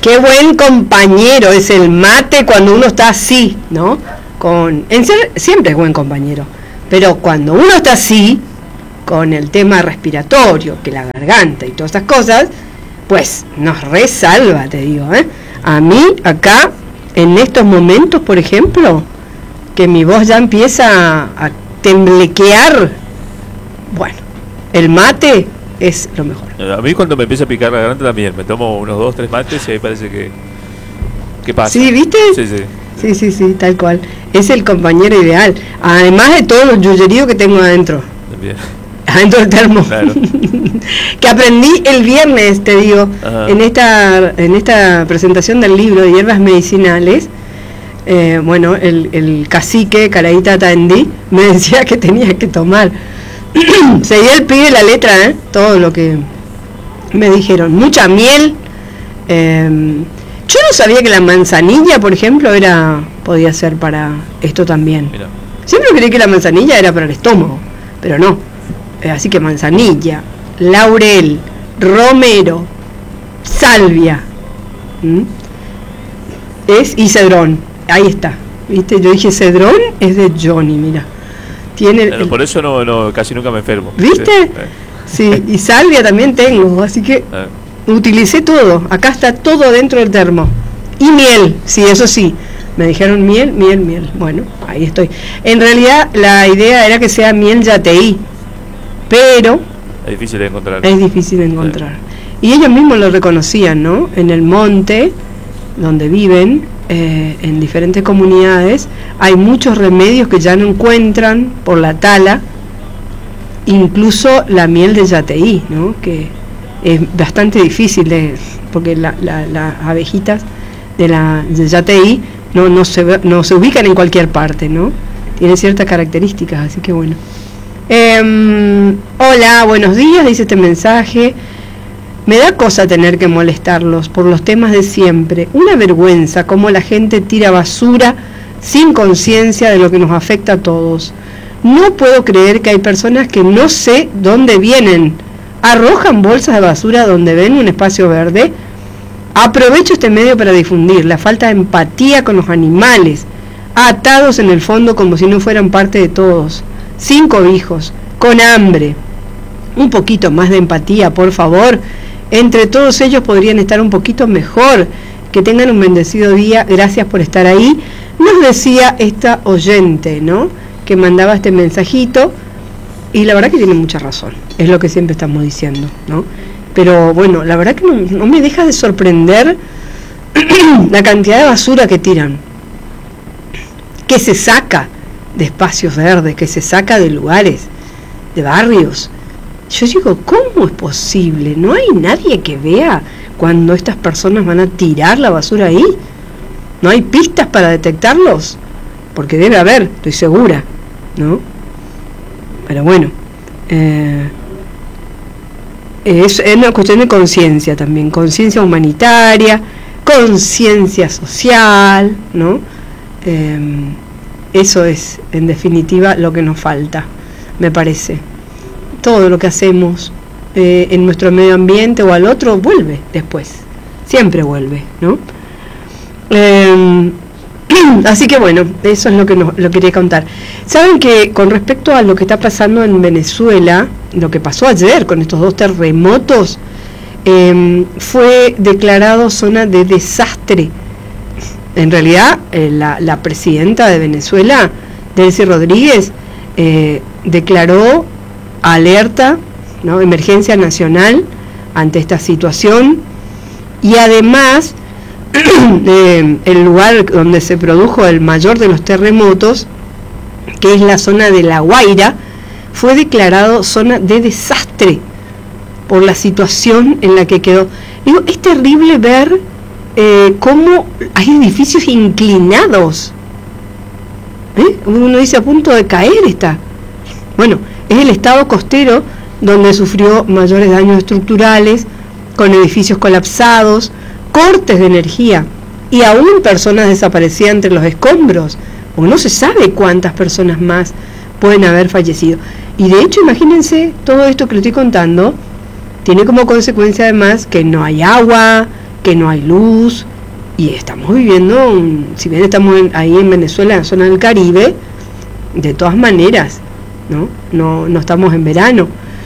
Qué buen compañero es el mate cuando uno está así, ¿no? Siempre es buen compañero, pero cuando uno está así, con el tema respiratorio, que la garganta y todas esas cosas, pues nos resalva, te digo, ¿eh? A mí, acá, en estos momentos, por ejemplo, que mi voz ya empieza a temblequear, bueno, el mate es lo mejor. A mí cuando me empieza a picar la garganta también, me tomo unos 2, 3 mates y ahí parece que pasa. ¿Sí, viste? Sí, tal cual. Es el compañero ideal. Además de todo el yuyerío que tengo adentro. También. Adentro del termo. Claro. Que aprendí el viernes, te digo, en esta presentación del libro de hierbas medicinales. Bueno, el cacique Caraíta Tandí me decía que tenía que tomar. Seguí el pie de la letra, todo lo que me dijeron. Mucha miel. Yo no sabía que la manzanilla, por ejemplo, podía ser para esto también. Mira. Siempre creí que la manzanilla era para el estómago, pero no. Así que manzanilla, laurel, romero, salvia, y cedrón. Ahí está. ¿Viste? Yo dije cedrón es de Johnny, mira. Por eso no casi nunca me enfermo. ¿Viste? Sí, y salvia también tengo, así que utilicé todo. Acá está todo dentro del termo. Y miel, sí, eso sí. Me dijeron miel. Bueno, ahí estoy. En realidad la idea era que sea miel yateí, pero es difícil de encontrar. Y ellos mismos lo reconocían, ¿no? En el monte, donde viven, en diferentes comunidades, hay muchos remedios que ya no encuentran por la tala, incluso la miel de yateí, ¿no? Que es bastante difícil, porque las abejitas de yateí no se ubican en cualquier parte, ¿no? Tienen ciertas características, así que bueno. Hola, buenos días, dice este mensaje. Me da cosa tener que molestarlos por los temas de siempre. Una vergüenza cómo la gente tira basura sin conciencia de lo que nos afecta a todos. No puedo creer que hay personas que no sé dónde vienen. Arrojan bolsas de basura donde ven un espacio verde. Aprovecho este medio para difundir la falta de empatía con los animales, atados en el fondo como si no fueran parte de todos, sin cobijos, con hambre. Un poquito más de empatía, por favor. Entre todos ellos podrían estar un poquito mejor. Que tengan un bendecido día. Gracias por estar ahí. Nos decía esta oyente, ¿no? Que mandaba este mensajito. Y la verdad que tiene mucha razón. Es lo que siempre estamos diciendo, ¿no? Pero bueno, la verdad que no me deja de sorprender la cantidad de basura que tiran. Que se saca de espacios verdes, que se saca de lugares, de barrios. Yo digo, ¿cómo es posible? ¿No hay nadie que vea cuando estas personas van a tirar la basura ahí? ¿No hay pistas para detectarlos? Porque debe haber, estoy segura, ¿no? Pero bueno, es una cuestión de conciencia también, conciencia humanitaria, conciencia social, ¿no? Eso es, en definitiva, lo que nos falta, me parece. Todo lo que hacemos en nuestro medio ambiente o al otro vuelve después, siempre vuelve, ¿no? Así que bueno, eso es lo que lo quería contar. Saben que con respecto a lo que está pasando en Venezuela, lo que pasó ayer con estos 2 terremotos, fue declarado zona de desastre. En realidad, la presidenta de Venezuela, Delcy Rodríguez, declaró alerta, ¿no? Emergencia nacional ante esta situación, y además el lugar donde se produjo el mayor de los terremotos, que es la zona de La Guaira, fue declarado zona de desastre por la situación en la que quedó. Digo, es terrible ver cómo hay edificios inclinados, uno dice a punto de caer está. Bueno, es el estado costero donde sufrió mayores daños estructurales, con edificios colapsados, cortes de energía y aún personas desaparecidas entre los escombros, porque no se sabe cuántas personas más pueden haber fallecido. Y de hecho, imagínense, todo esto que le estoy contando tiene como consecuencia además que no hay agua, que no hay luz, y estamos viviendo, si bien estamos ahí en Venezuela, en la zona del Caribe, de todas maneras, no estamos en verano.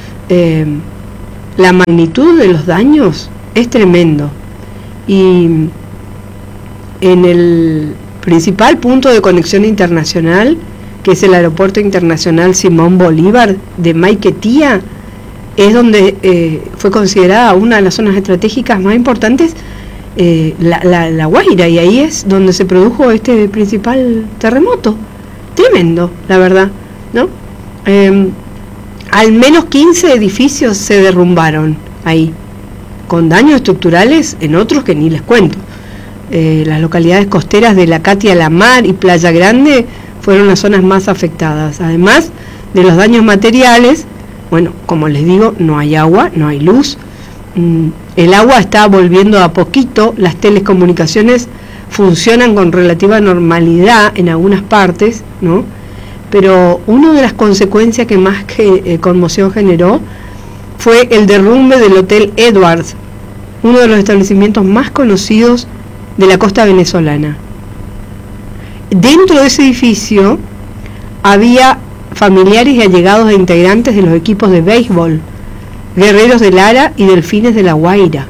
La magnitud de los daños es tremendo, y en el principal punto de conexión internacional, que es el Aeropuerto Internacional Simón Bolívar de Maiquetía, es donde fue considerada una de las zonas estratégicas más importantes, la Guaira, y ahí es donde se produjo este principal terremoto. Tremendo, la verdad, ¿no? Al menos 15 edificios se derrumbaron ahí, con daños estructurales en otros que ni les cuento. Las localidades costeras de La Catia, La Mar y Playa Grande fueron las zonas más afectadas. Además de los daños materiales, bueno, como les digo, no hay agua, no hay luz. El agua está volviendo a poquito, las telecomunicaciones funcionan con relativa normalidad en algunas partes, ¿no? Pero una de las consecuencias que más conmoción generó fue el derrumbe del Hotel Edwards, uno de los establecimientos más conocidos de la costa venezolana. Dentro de ese edificio había familiares y allegados de integrantes de los equipos de béisbol, Guerreros del Lara y Delfines de La Guaira.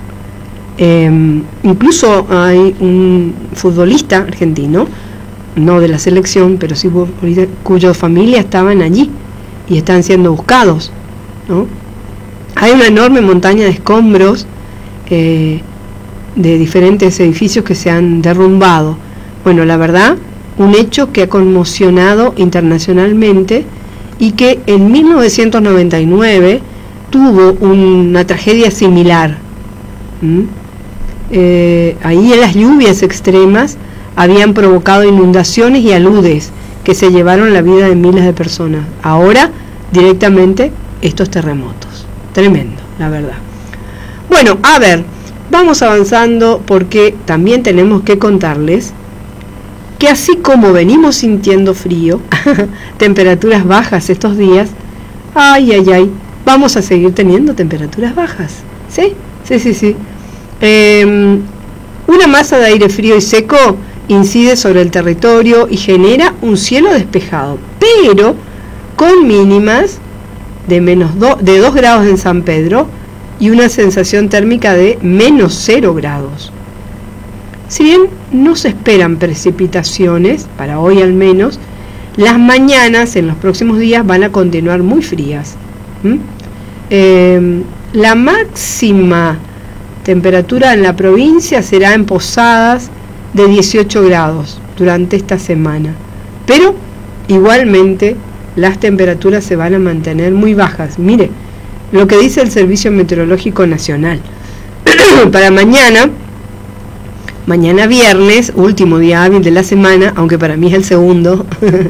Incluso hay un futbolista argentino, no de la selección, pero sí cuya familia estaban allí y están siendo buscados, ¿no? Hay una enorme montaña de escombros de diferentes edificios que se han derrumbado. Bueno, la verdad, un hecho que ha conmocionado internacionalmente y que en 1999 tuvo una tragedia similar. Ahí las lluvias extremas habían provocado inundaciones y aludes que se llevaron la vida de miles de personas. Ahora, directamente, estos terremotos. Tremendo, la verdad. Bueno, a ver, vamos avanzando porque también tenemos que contarles que así como venimos sintiendo frío, temperaturas bajas estos días, vamos a seguir teniendo temperaturas bajas. ¿Sí? Sí. Una masa de aire frío y seco incide sobre el territorio y genera un cielo despejado, pero con mínimas de de 2 grados en San Pedro y una sensación térmica de menos 0 grados. Si bien no se esperan precipitaciones, para hoy al menos, las mañanas en los próximos días van a continuar muy frías. La máxima temperatura en la provincia será en Posadas de 18 grados durante esta semana, pero igualmente las temperaturas se van a mantener muy bajas. Mire lo que dice el Servicio Meteorológico Nacional. Para mañana viernes, último día hábil de la semana, aunque para mí es el segundo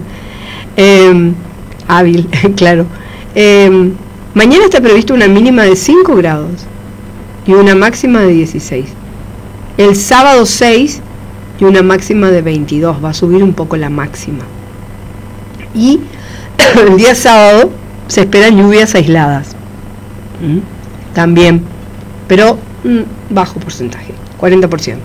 hábil, claro. Mañana está previsto una mínima de 5 grados y una máxima de 16. El sábado 6 y una máxima de 22, va a subir un poco la máxima. Y el día sábado se esperan lluvias aisladas, también, pero bajo porcentaje, 40%.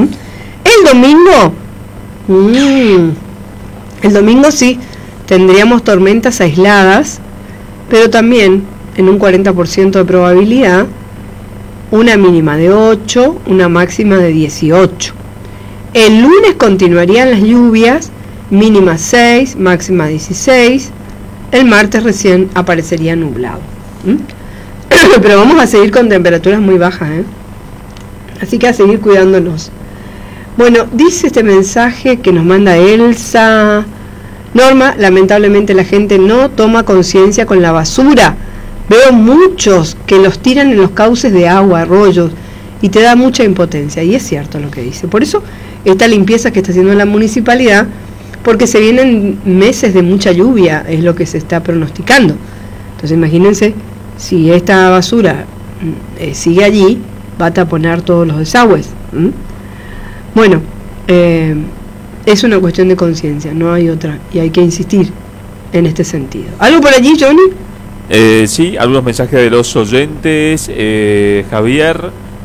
El domingo sí, tendríamos tormentas aisladas, pero también en un 40% de probabilidad, una mínima de 8, una máxima de 18. El lunes continuarían las lluvias, mínima 6, máxima 16. El martes recién aparecería nublado. Pero vamos a seguir con temperaturas muy bajas, así que a seguir cuidándonos. Bueno, dice este mensaje que nos manda Elsa: Norma, lamentablemente la gente no toma conciencia con la basura. Veo muchos que los tiran en los cauces de agua, arroyos, y te da mucha impotencia. Y es cierto lo que dice. Por eso esta limpieza que está haciendo la municipalidad, porque se vienen meses de mucha lluvia, es lo que se está pronosticando. Entonces imagínense, si esta basura sigue allí, va a taponar todos los desagües. Bueno, es una cuestión de conciencia, no hay otra, y hay que insistir en este sentido. ¿Algo por allí, Johnny? Sí, algunos mensajes de los oyentes. Javier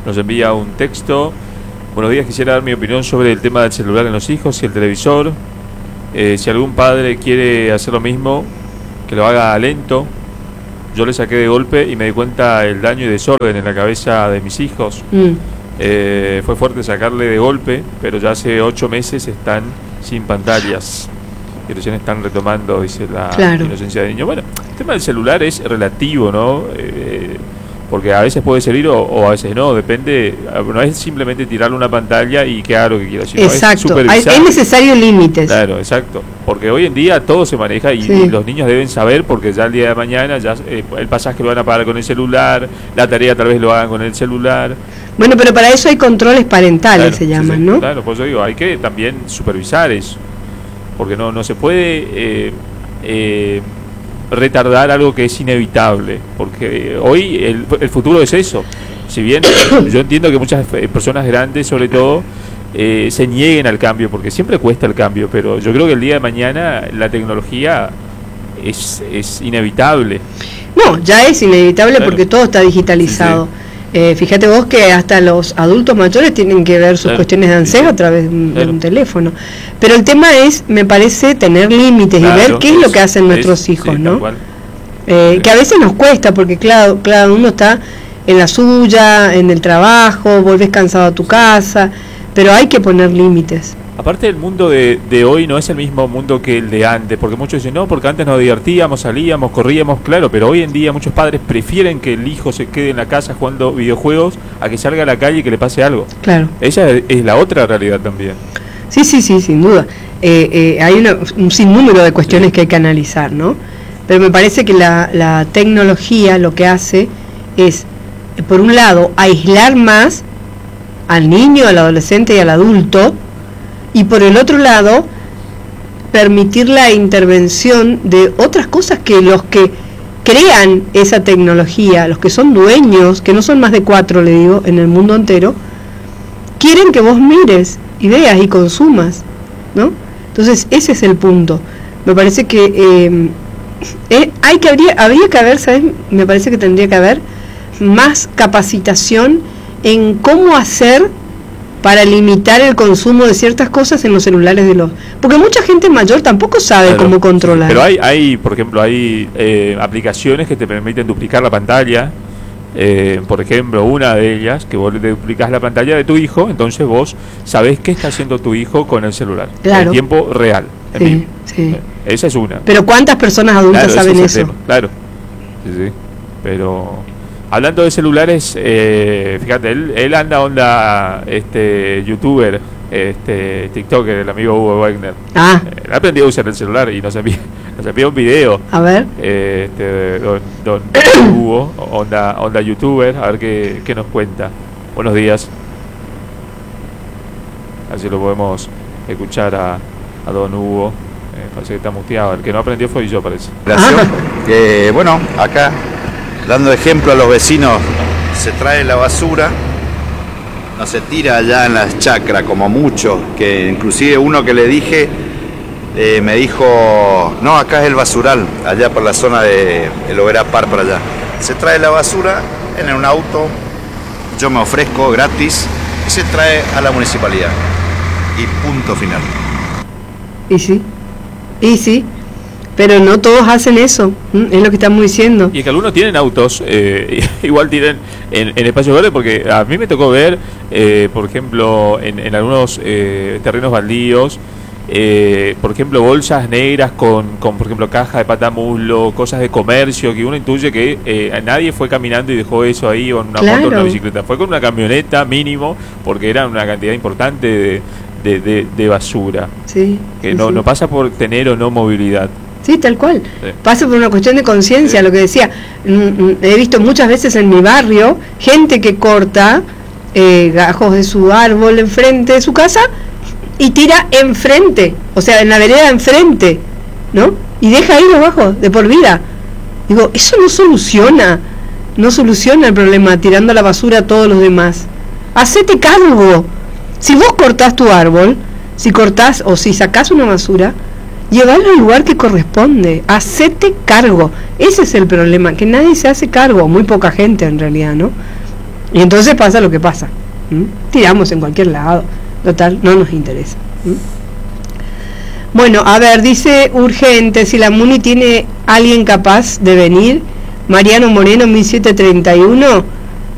nos envía un texto. Buenos días, quisiera dar mi opinión sobre el tema del celular en los hijos y el televisor. Si algún padre quiere hacer lo mismo, que lo haga lento. Yo le saqué de golpe y me di cuenta el daño y desorden en la cabeza de mis hijos. Fue fuerte sacarle de golpe, pero ya hace 8 meses están sin pantallas y recién están retomando, dice, la inocencia del niño. Bueno, el tema del celular es relativo, ¿no? Porque a veces puede servir o a veces no, depende. No es simplemente tirarle una pantalla y que haga lo que quiera, sino exacto, es necesario límites. Claro, exacto, porque hoy en día todo se maneja y los niños deben saber, porque ya el día de mañana ya el pasaje lo van a pagar con el celular, la tarea tal vez lo hagan con el celular. Bueno, pero para eso hay controles parentales, se llaman, ¿no? Claro, por eso digo, hay que también supervisar eso, porque no se puede retardar algo que es inevitable, porque hoy el futuro es eso. Si bien yo entiendo que muchas personas grandes, sobre todo, se nieguen al cambio, porque siempre cuesta el cambio, pero yo creo que el día de mañana la tecnología es inevitable. No, ya es inevitable, porque todo está digitalizado. Fíjate vos que hasta los adultos mayores tienen que ver sus cuestiones de ANSES a través de un teléfono. Pero el tema es, me parece, tener límites y ver qué es lo que hacen nuestros hijos, ¿no? Que a veces nos cuesta, porque claro, uno está en la suya, en el trabajo, volvés cansado a tu casa, pero hay que poner límites. Aparte, el mundo de hoy no es el mismo mundo que el de antes, porque muchos dicen, no, porque antes nos divertíamos, salíamos, corríamos, claro, pero hoy en día muchos padres prefieren que el hijo se quede en la casa jugando videojuegos a que salga a la calle y que le pase algo. Claro. Esa es la otra realidad también. Sí, sin duda. Hay un sinnúmero de cuestiones que hay que analizar, ¿no? Pero me parece que la tecnología lo que hace es, por un lado, aislar más al niño, al adolescente y al adulto, y por el otro lado permitir la intervención de otras cosas que los que crean esa tecnología, los que son dueños, que no son más de 4, le digo, en el mundo entero, quieren que vos mires y veas y consumas, ¿no? Entonces ese es el punto. Me parece que habría que haber, ¿sabes? Me parece que tendría que haber más capacitación en cómo hacer para limitar el consumo de ciertas cosas en los celulares porque mucha gente mayor tampoco sabe cómo controlar. Pero hay por ejemplo, aplicaciones que te permiten duplicar la pantalla. Por ejemplo, una de ellas, que vos le duplicás la pantalla de tu hijo, entonces vos sabés qué está haciendo tu hijo con el celular, en tiempo real, en vivo. Esa es una. Pero ¿cuántas personas adultas saben eso? Claro, sí. Pero hablando de celulares, fíjate, él anda onda youtuber, tiktoker, el amigo Hugo Wagner. Él aprendió a usar el celular y nos envió un video. A ver. Don Hugo, onda youtuber, a ver qué nos cuenta. Buenos días. Así lo podemos escuchar a don Hugo. Parece que está muteado. El que no aprendió fue yo, parece. Gracias. Bueno, acá, dando ejemplo a los vecinos, se trae la basura, no se tira allá en las chacras como mucho, que inclusive uno que le dije, me dijo, no, acá es el basural, allá por la zona de el Oberá Par, para allá. Se trae la basura en un auto, yo me ofrezco gratis, y se trae a la municipalidad. Y punto final. Y sí, pero no todos hacen eso, es lo que estamos diciendo. Y es que algunos tienen autos, igual tienen en espacio verde, porque a mí me tocó ver, por ejemplo, en algunos terrenos baldíos, por ejemplo, bolsas negras con por ejemplo, caja de patamuslo, cosas de comercio, que uno intuye que nadie fue caminando y dejó eso ahí, o en una moto o una bicicleta, fue con una camioneta mínimo, porque era una cantidad importante de basura, que no pasa por tener o no movilidad. Sí, tal cual. Pasa por una cuestión de conciencia, lo que decía. He visto muchas veces en mi barrio gente que corta gajos de su árbol enfrente de su casa y tira enfrente, o sea, en la vereda enfrente, ¿no? Y deja ahí los gajos de por vida. Digo, eso no soluciona el problema tirando a la basura a todos los demás. Hacete cargo. Si vos cortás tu árbol, si cortás o si sacás una basura, llevarlo al lugar que corresponde, hacete cargo. Ese es el problema, que nadie se hace cargo, muy poca gente en realidad, ¿no? Y entonces pasa lo que pasa. Tiramos en cualquier lado. Total, no nos interesa. Bueno, a ver, dice urgente, si la MUNI tiene alguien capaz de venir, Mariano Moreno, 1731,